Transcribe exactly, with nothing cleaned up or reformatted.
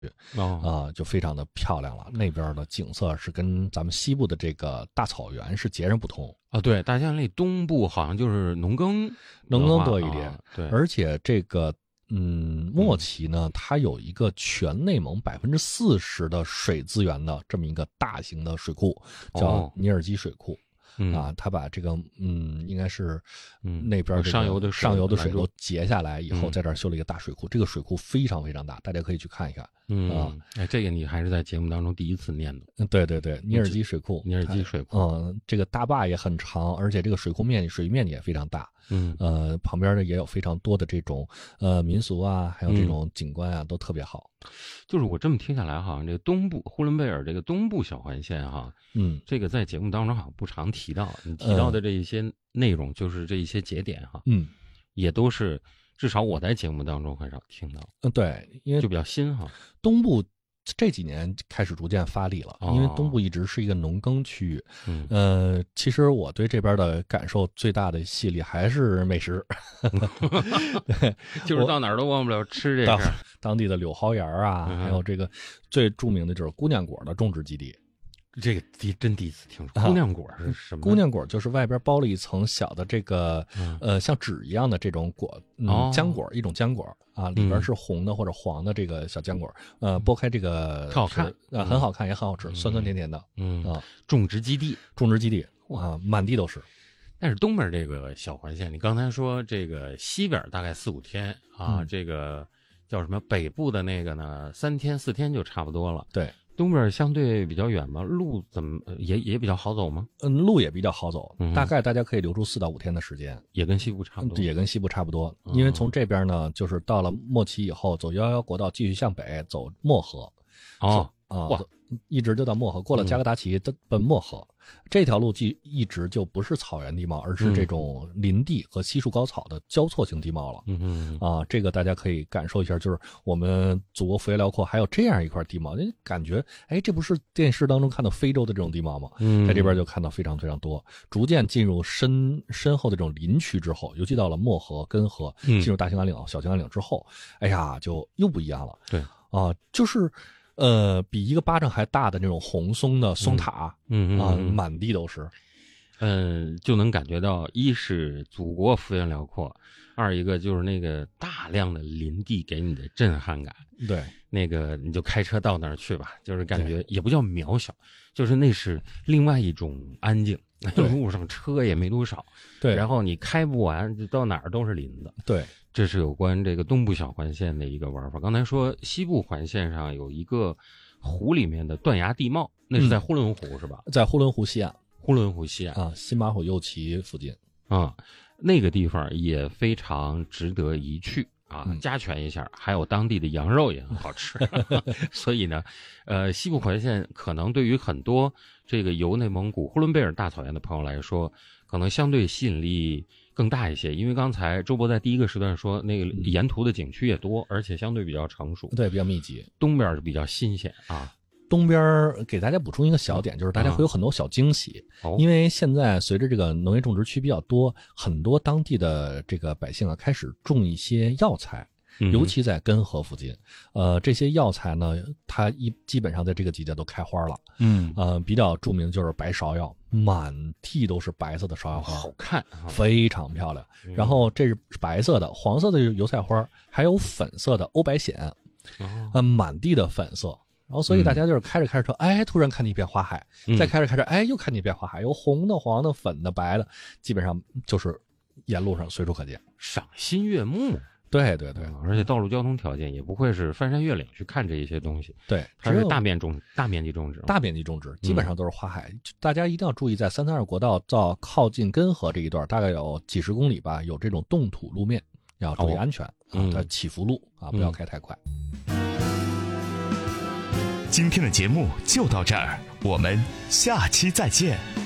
哦， 啊、就非常的漂亮了。那边的景色是跟咱们西部的这个大草原是截然不同啊，对，大象那东部好像就是农耕， 农耕多一点， 啊、对， 而且这个。嗯，莫奇呢，它有一个全内蒙百分之四十的水资源的这么一个大型的水库，叫尼尔基水库。 嗯、 啊，它把这个嗯，应该是嗯那边上游的上游的水都截下来以后， 嗯、 在这儿修了一个大水库。这个水库非常非常大，大家可以去看一看。 嗯啊， 哎，这个你还是在节目当中第一次念的。 嗯，对对对，尼尔基水库， 尼尔基水库， 嗯，这个大坝也很长，而且这个水库面积、水域面积也非常大。 嗯， 呃，旁边呢也有非常多的这种呃民俗啊，还有这种景观啊，嗯、都特别好。 就是我这么听下来，好像这个东部呼伦贝尔这个东部小环线哈， 嗯， 这个在节目当中好像不常提到。你提到的这一些内容，就是这一些节点哈， 嗯， 也都是至少我在节目当中很少听到。 嗯，对，因为就比较新哈， 东部。这几年开始逐渐发力了，因为东部一直是一个农耕区域。 嗯， 呃，其实我对这边的感受最大的吸引力还是美食， 对，就是到哪儿都忘不了吃这事儿。 当地的柳蒿园啊， 嗯、 还有这个最著名的就是姑娘果的种植基地。 这个第真第一次听说，姑娘果是什么？ 姑娘果就是外边包了一层小的这个、 嗯、 呃像纸一样的这种果，嗯， 哦、 浆果，一种浆果啊，里边是红的或者黄的这个小浆果，呃，剥开这个特好看， 呃，很好看也很好吃， 嗯、 酸酸甜甜的， 嗯啊， 种植基地， 种植基地啊，满地都是。 但是东边这个小环线，你刚才说这个西边大概四五天啊， 嗯、 这个叫什么？北部的那个呢，三天四天就差不多了。 对。 东边相对比较远嘛，路怎么也也比较好走吗？ 嗯，路也比较好走， 嗯、 大概大家可以留出四到五天的时间， 也跟西部差不多， 也跟西部差不多。 嗯、 因为从这边呢，就是到了莫奇以后，走幺幺国道继续向北，走漠河。 哦啊， 哇， 一直就到漠河，过了加格达奇，奔奔漠河。这条路既一直就不是草原地貌，而是这种林地和稀树高草的交错型地貌了。 嗯啊，这个大家可以感受一下，就是我们祖国幅员辽阔，还有这样一块地貌，感觉哎，这不是电视当中看到非洲的这种地貌吗？ 嗯， 在这边就看到非常非常多。逐渐进入深深厚的这种林区之后，尤其到了漠河、根河，进入大兴安岭、小兴安岭之后，哎呀，就又不一样了。 对啊，就是。呃，比一个巴掌还大的那种红松的松塔， 嗯啊， 嗯满地都是， 嗯，就能感觉到，一是祖国幅员辽阔，二一个就是那个大量的林地给你的震撼感。 对， 那个你就开车到那儿去吧，就是感觉也不叫渺小，就是那是另外一种安静。路上车也没多少， 对， 然后你开不完，就到哪儿都是林子。 对， 这是有关这个东部小环线的一个玩法。刚才说西部环线上有一个湖里面的断崖地貌，那是在呼伦湖、嗯、是吧？ 在呼伦湖西岸， 呼伦湖西岸啊，新马虎右旗附近啊，那个地方也非常值得一去。啊，加权一下，还有当地的羊肉也很好吃，所以呢，呃，西部环线可能对于很多这个游内蒙古呼伦贝尔大草原的朋友来说，可能相对吸引力更大一些，因为刚才周博在第一个时段说，那个沿途的景区也多，而且相对比较成熟， 对，比较密集， 东边是比较新鲜啊。 东边给大家补充一个小点，就是大家会有很多小惊喜， 哦、 因为现在随着这个农业种植区比较多，很多当地的这个百姓啊开始种一些药材，尤其在根河附近。呃，这些药材呢，它一基本上在这个季节都开花了。 嗯， 呃，比较著名就是白芍药，满地都是白色的芍药花， 好看， 啊、非常漂亮。然后这是白色的，黄色的油菜花，还有粉色的欧白藓， 哦、 呃，满地的粉色。然后，所以大家就是开着开着车，嗯、哎，突然看见一片花海， 嗯、 再开着开着，哎，又看见一片花海，有红的、黄的、粉的、白的，基本上就是沿路上随处可见， 赏心悦目。 对对对， 而且道路交通条件也不会是翻山越岭去看这一些东西， 对， 它是大面种大面积种植， 大面积种植，基本上都是花海。嗯、大家一定要注意，在三三二国道到靠近根河这一段，大概有几十公里吧，有这种冻土路面，要注意安全、哦、啊，它起伏路啊，不要开太快。 嗯今天的节目就到这儿，我们下期再见。